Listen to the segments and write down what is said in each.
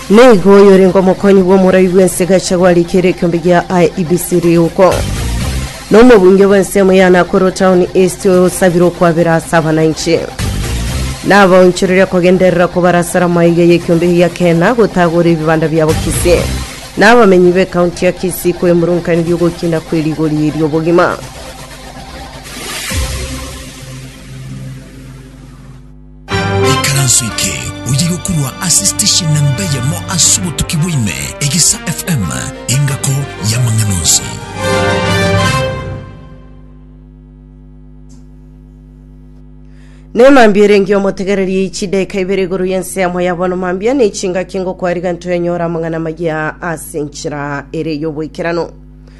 Nego yorengo mukonyi wo murai wensega chagwali kere kyombigia IEBC riuko. Nomo bunge wensemo ya Nakuru Town East sabiro kwa bira 7 Naba unchirira kogenderera kubarasara maige yekyombi ya Kena gutagura ibibanda byabo Kisii. Naba menyibe county ya Kisii kwe murunkani byugo kinda kweli goli iriyo bogima. Ikaransuike ujigo kurwa assistation namba ya mo asubo tukibwime Egisa FM ingako ya Manganosi. Nema mbirengi omotegereri ichide kaibere guru yense amo yabono mambia ne chinga kingo kwa riganto yenyora mangana magia asenchira ere yoboikirano.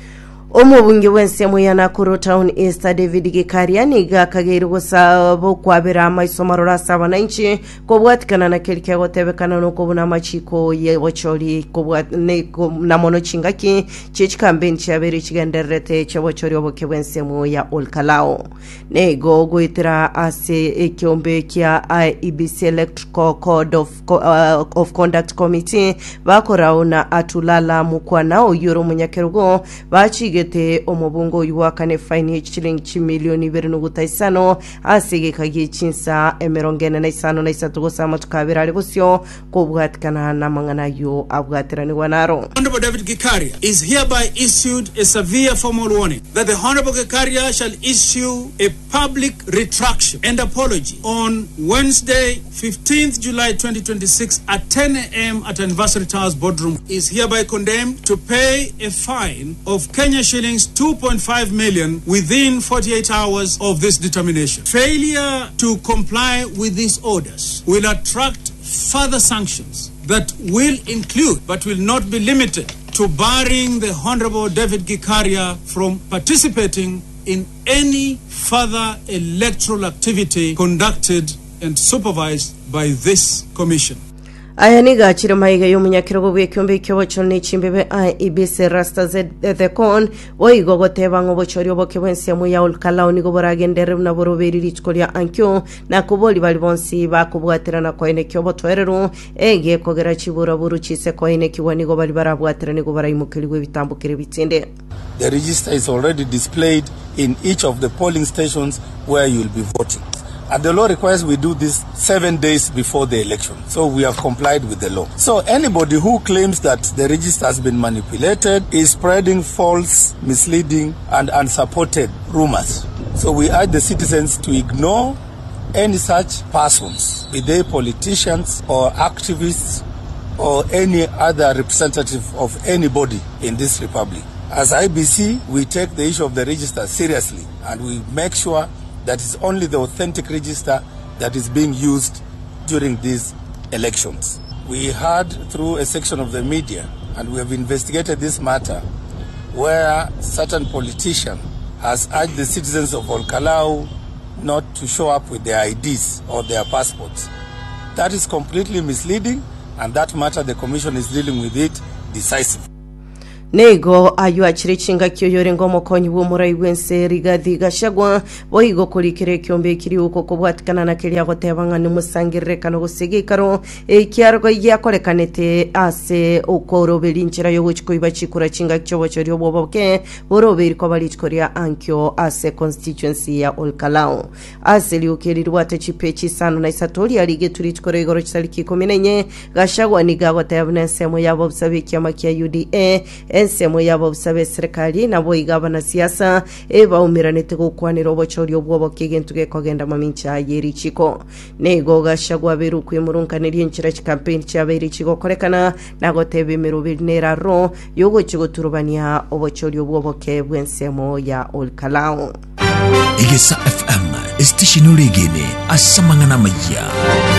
Omubunge wensemo ya Nakuru Town East David Gikaria niga kageru sabo kwabera amaisomaro 7 ko bwatikana na kelike gotebekana no kubuna machiko ye bochori ko bwatne na mono chingaki chichikamben chabere chigenderete chabochori oboke wensemo ya Olkalao nego goitira ase ekyombe kya IEBC Electoral Code of Conduct Committee bakorauna atulala mukwana oyuro munyakerugo bachige gete omubungo yuwakane fine chiling chimilioni bernugutaisano asige kagi chinsa emerongene na isano na isatugosa matukabira alibusyo kubwatikana na mangana yo abwatirani wanaro. Honorable David Gikaria is hereby issued a severe formal warning that the Honorable Gikaria shall issue a public retraction and apology on Wednesday 15th July 2026 at 10 a.m. at Anniversary Towers Boardroom. Is hereby condemned to pay a fine of Kenya shillings 2.5 million within 48 hours of this determination. Failure to comply with these orders will attract further sanctions that will include but will not be limited to barring the Honorable David Gikaria from participating in any further electoral activity conducted and supervised by this commission. Ayaniga chiromaiga yomunyakirogo bwekyombe kyobochone chimbebe IEBC Rasta the con oigo goteba ngobochori obokebwense mu ya Olkalao nigo boragendere na boroberi richkolya ankyo na kuboli balibonsi bakubwatirana koine kyobotwerero ege kogera chibura buruchise koine kiwanigo bali barabwatirana nigo barayimukirwe bitambukire bitinde. The register is already displayed in each of the polling stations where you will be voting. And the law requires we do this 7 days before the election. So we have complied with the law. So anybody who claims that the register has been manipulated is spreading false, misleading, and unsupported rumors. So we urge the citizens to ignore any such persons, be they politicians or activists or any other representative of anybody in this republic. As IEBC, we take the issue of the register seriously and we make sure that is only the authentic register that is being used during these elections. We heard through a section of the media, and we have investigated this matter, where certain politician has urged the citizens of Olkalao not to show up with their IDs or their passports. That is completely misleading, and that matter the Commission is dealing with it decisively. Nego ayu achirichinga kyoyore ngomo konyi wo murai wense Rigathi Gachagua boigo kulikire kyombe kiri uko kubwatikana na kiri agotebanga ni musangirre kano gusigikaro ekyargo yakorekanete ase ukoro belinchira yo guchikoiba chikura chinga kyobochori oboboke boroberi ko balichkoria ankyo ase constituency ya Olkalao ase liukirirwa techipechi sano na isatori alige turichkore igoro chisaliki 14 Gachagua nigagotebna semo yabo bsabiki amakia UDA ensemo yabo busabe serikali nabo igabana siasa eba umiranete gukwanira obochori obwobo kigentuge kogenda mamincha yeri chiko nego Gachagua beru kwimurunkanira inchira campaign chaberi chiko korekana nagotebe merubiri neraro yogo chigoturubania obochori obwobo ke bwensemo ya Olkalao. Egesa FM station uregene asamangana maya.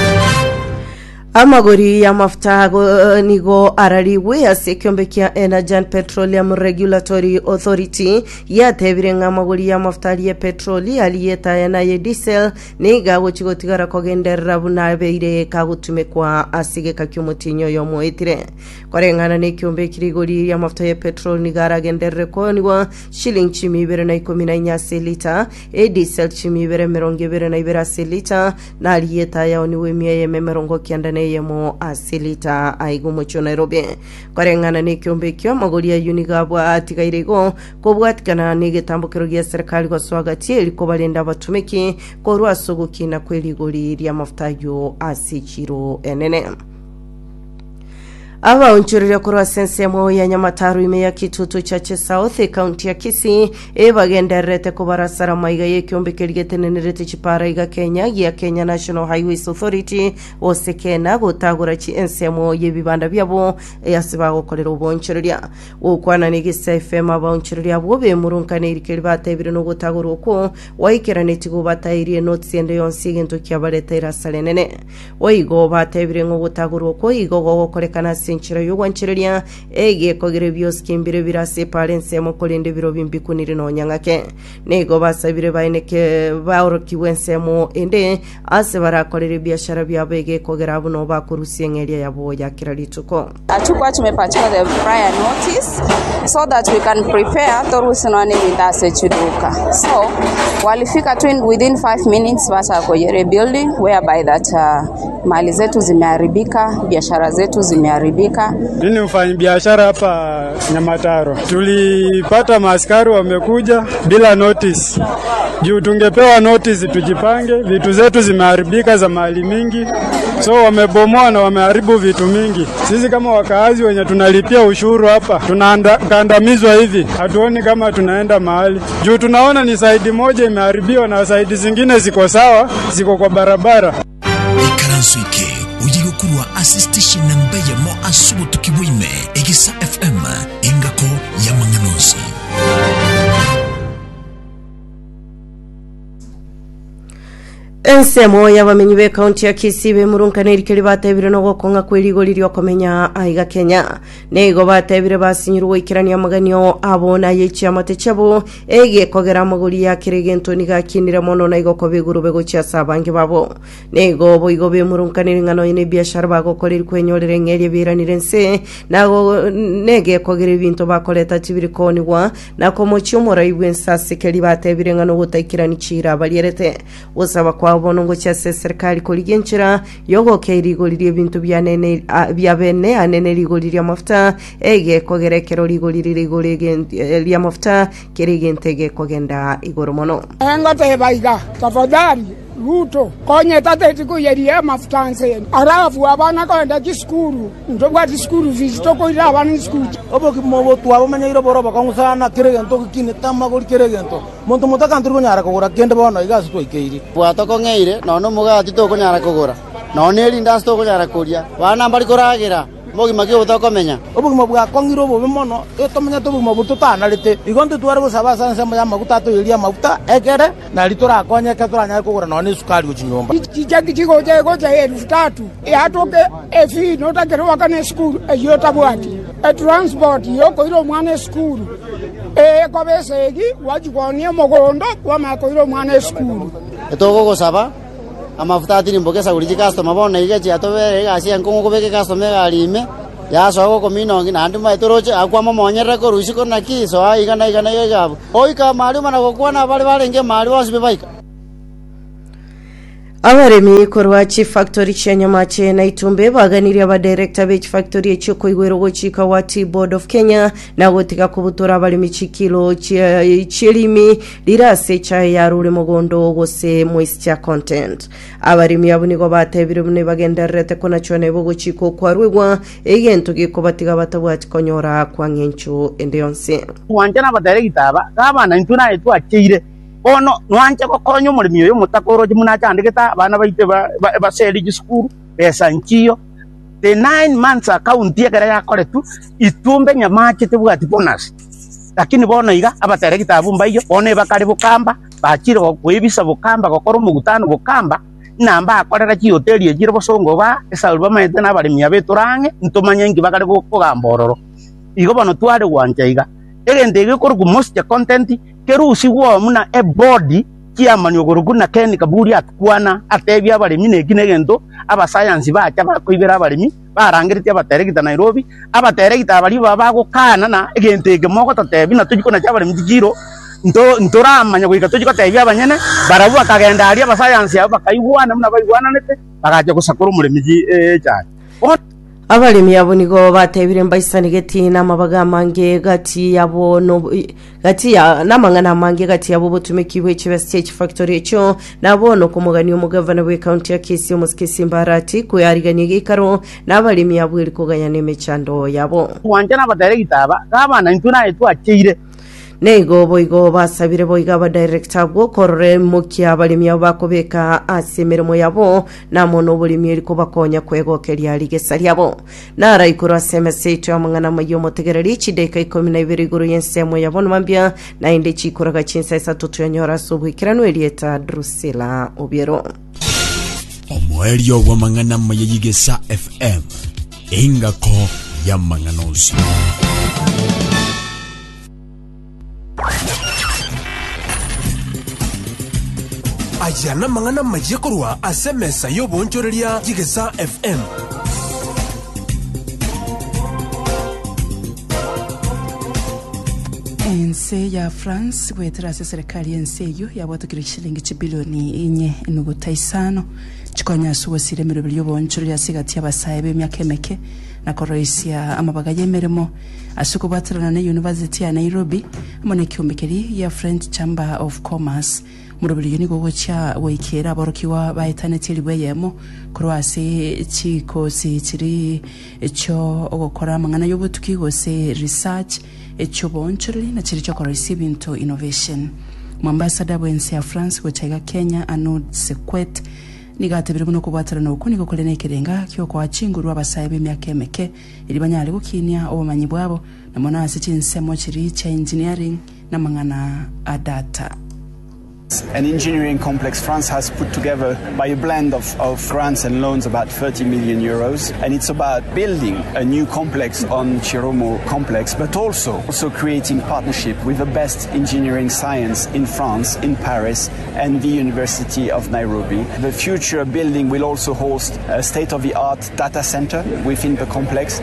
Amagori ya mafuta nigo arariwe asekyombe kia Energy and Petroleum Regulatory Authority ya tebirenga amagori ya mafuta ya petroli aliyeta yana ye diesel niga gochigotigara kogenderera bunabeire kagutume kwa asige kakyumutinyo yo moetire korengana ne kyombe kirigori ya mafuta ya petroli nigara genderere ko niwa shilling chimibere na 14 selita diesel chimibere merongebere na ibera selita na aliyeta ya oniwe miye memerongo kiandane meyemo asilita aigumocho Nairobi korengana ni kiombe kyo magori ya unigabwa atigairego kobwatikana ni gitambukiro gya serikali kwa swagatie liko balenda batumiki korwa sogoki na kweli gori ya mafuta yo asichiro enene. Aba unchurira kurwa sensemo ya Nyamataru ime ya Kitutu Chache South County ya Kisii bagenderete kubarasara maiga ye kiombe keligetenenirete chipara iga Kenya ya Kenya National Highways Authority osekena gutagura chi ensemo ye bibanda byabo yasiba gukorera ubonchurira ukwana nigise FM aba unchurira bobe murunkane irikeli batebire no gutagura uko waikeraneti gubatairiye notes ende yonsi gento kyabareta irasalenene oigo batebire ngo gutagura uko igogo gukorekana senchira yugwanchiria ege kogere bioskimbire birase parense mokolende biro bimbikunire no nyangake nego basabire baineke baoroki wensemo ende ase barakorere biashara byabege kogera buno bakurusiengeria yabo yakiralituko achukwa tumepatiwa the prior notice so that we can prepare torusinone bindase chiduka so walifika within 5 minutes basa kogere building whereby that mali zetu zimeharibika biashara zetu zimeharibika. Mimi mfanya biashara hapa Nyamataro. Tulipata maaskari wamekuja bila notice. Juu tungepewa notice tujipange, vitu zetu zimeharibika za mali mingi. So wamebomoa na wameharibu vitu mingi. Sisi kama wakaazi wenye tunalipia ushuru hapa, tunakandamizwa hivi. Hatuoni kama tunaenda mahali. Juu tunaona ni saidi moja imeharibiwa na saidi zingine ziko sawa, ziko kwa barabara. Ikaransuike uyigokurwa assistation nambeya mo asubu tukibwime Egisa FM ingako ya Manganozi. Ensemo y'abamenyi be county ya Kisii be murunkane irikeli batebire no gokonga kweligo lyo komenya aiga Kenya nego batebire basinyirwo ikirania maganyo abona yechi amatechabo ege kogera maguri ya kiregento niga kinira mono na igoko bigurube gocha sabange babo nego boigo be murunkane ngano ine biashara bagokorera kwenyorere ngeri biranirense nago nege kogera ibintu bakoleta tibiri konigwa nako mochomora ibwensa sekeli batebire ngano gotaikirani chira balierete usaba kwa bonongo cha serikali koligenchira yogo keirigo lirie bintu byanene byabene anene ligo liria mafuta ege kogerekero ligo liria mafuta kerigentege kogenda igoromono engate baiga tafadhali Ruto konye tate kuyeria mafuta nse arafu abana kwenda kiskuru ndobwa kiskuru vizitoko ira abana skuru obo kimobo tuabo manyiro boroba kangusana kiregento kine tamagori kiregento muntu mutaka nduru nyara kugura kende bono igasu toikeiri bwato kongeire nono mugati to kunyara kugura none eri ndasto kunyara kuria bana mbali koragira mogi magio utakomenya obugimo bwa kongiro bo bimono etomenya to bugimo bututana rite igonte tware busaba sanse ya maguta to iria maguta ekere na litora konye ke turanya kugura none sukari uchinyomba kijagi kigoje goje 3000 atoke efi nota kerwa kana school yota bwati transport yoko iro mwana school kobesegi wajikonie mogondo kwa makoiro mwana school etoko gosaba amafuta atiri mbogesa uri customer bona igeje atobere gasi ankongo kobeke customer galime ya so ko minongi nandi mai toroche akwa momonyere ko rushiko na kiso igana yegabo oika mali mana ko kwana bali nge mali wasibe baika abaremi korwa Chief Factory Chenyamache na Itumbe baganiriye aba director be Chief Factory cyoko igwero gochika wati Board of Kenya na gotika kubutora abaremi chikilo chirimi lirase cha yarure mugondo gose moisture content abaremi abunigo batebire bune bagenderete kona chone bogo chiko kwarwegwa egento gikobatiga batabwati konyora kwa ngencho endeyonse wanjana badaregita abana ntuna etu akire ono nwanje ko konyo muri yo mutakoro jimuna chandiketa bana baite ba seli gisukuru pesa nkiyo the 9 months account yekera yakore tu Itumbe Nyamache tebwati bonus lakini bona iga abaterekita abumba iyo one bakari bukamba bakire kwibisa bukamba gokoro mugutano bukamba namba akorera ki hoteli ejire bosongo ba esalba maite na bari myabeturange ntumanye ngi bakari kugambororo igo bono tware wanje iga egende gikoro ku most content kerusi wo muna e body kiamanyo goruguna Ken Kaburi atkwana atebya abarimi negine gendo aba science bacha bakoibera abarimi barangirite abateregita Nairobi abateregita abari babagukana na egentege moko tatebi na tujiko na cyabarimi giro ntoramanya gwika tujikotebia abanyene barabu akagenda ari abasayansi abo bakaigwana muna baigwana nete bakaje gusakura umuremiji cyane abalimi yabo nigo batebire mbaisanigeti n'amabaga mange gati yabo no gati ya namangana mange gati yabo butumikiwe chiwe stage factory cyo nabono kumugani umugavana we county ya Kisii umuskisi Mbarati kuyariganiye ikaro n'abalimi yabo iri kuganya nemechando yabo wanje n'abadirector aba kabana intuna yetu akire nego boigo basabire boiga ba director bwo korore mukia abalimi bakobeka asemeremo yabo namono bulimi liko bakonya kwegokeria ligesa lyabo nara ikoro asemese itu amangana mayo motegereri chideka 12 iguru yensemo yabo mambia na inde chikora gachinsa isatutu yanyora subikirano elieta Drusilla Obiero omwerio wa mangana mayigesa FM ingako ya manganosi Ayana mangana majekorwa asemesa yo bonchoreria Gigesa FM. Ense ya France weterase serikali enseyo yabatukira shilingi chibilioni 4.5 chikonya suwasire mirobili yo bonchoreria sigati abasaye myaka emeke na koroisia amabaga yemeremo asuko baterana na University ya Nairobi amone kyombekeri ya French Chamber of Commerce murobili yoni gocha wekera borokiwa baetanetiri bweyemo kurwase chiko sikiri echo ogokora mangana yobutuki gose research echo bonchuri na chiri cyo receive into innovation Mwambassador bwense ya France gocha Kenya Anud Sekwet nigatebire buno kubatarana ukuni gokolene kirenga kyo kwa chinguru abasaye b'emyaka emeke iri banyale gukinya obumanyi bwabo namona asichinsemo chiri cha engineering na mangana adata. An engineering complex France has put together by a blend of grants and loans about 30 million euros, and it's about building a new complex on Chiromo complex, but also creating partnership with the best engineering science in France, in Paris, and the University of Nairobi. The future building will also host a state-of-the-art data center within the complex.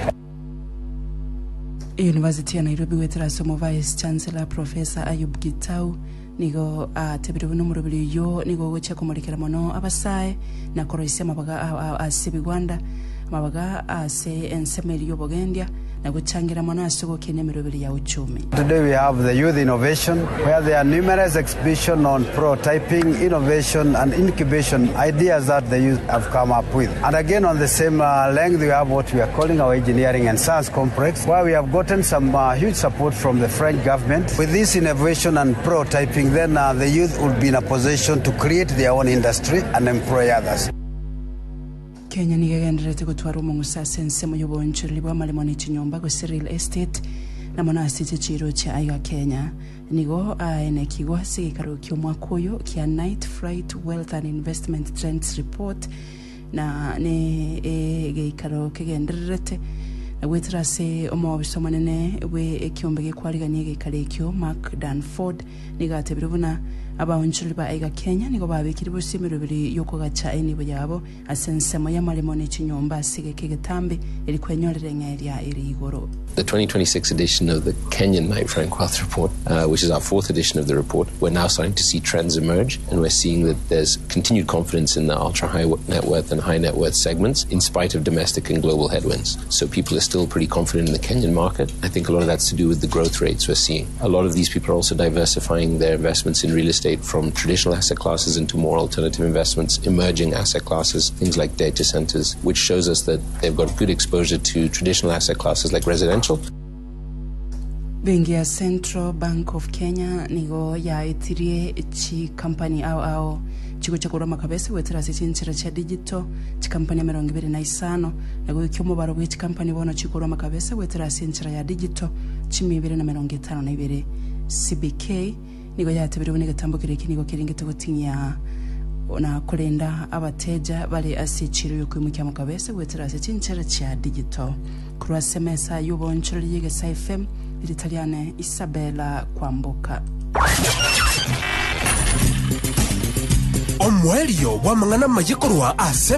University of Nairobi weterasomo Vice Chancellor Professor Ayub Gitau nigo tebire buno murobili yo nigo gocha kumurikira mono abasaye na koroise mabaga asibigwanda mabaga ase ensemeri yo bogendia na guchangira mono asugo kene mirobili ya uchumi. Today we have the youth innovation where there are numerous exhibitions on prototyping, innovation and incubation ideas that the youth have come up with. And again on the same length we have what we are calling our engineering and science complex where we have gotten some huge support from the French government. With this innovation and prototyping then the youth will be in a position to create their own industry and employ others. Kenya nigegenderete gutwara umusase nsemo yobonchuri bwa malimoni chinyomba go real estate na monasi chiro cha aiga Kenya nigo ene kigo sigikaro kyo mwakoyo kia Night Flight Wealth and Investment Trends Report na ne geikaro kegenderete na wetrase omo bisomanene we ekyombege kwariganiye gekare kyo Mark Danford nigatebire buna abahonchuri ba aiga Kenya nigo babikiri busimiro biri yoko gacha eni buyabo asensemo ya malimoni chinyomba sigeke getambe eri kwenyorere ngeria eri igoro. The 2026 edition of the Kenyan Knight Frank Wealth Report, which is our fourth edition of the report, we're now starting to see trends emerge, and we're seeing that there's continued confidence in the ultra-high net worth and high net worth segments in spite of domestic and global headwinds. So people are still pretty confident in the Kenyan market. I think a lot of that's to do with the growth rates we're seeing. A lot of these people are also diversifying their investments in real estate from traditional asset classes into more alternative investments, emerging asset classes, things like data centers, which shows us that they've got good exposure to traditional asset classes like residential. Bengi ya Central Bank of Kenya nigo ya itirie chi company au chiko cha kuroma kabese wetera sechinchira cha digital chi company 25 nago kyomo baro chi company bona chikoroma kabese wetera sechinchira ya digital chi 252 CBK nigo ya tebire boneka tambukire kinigo kiringito gutinya ona kolenda abateja bali asichiro yokwimukya mukabese wetera sechinchira cha digital kura semesa yobonchori yige FM Italiane Isabella Kwamboka. Omwelio wa mangana majikorwa ase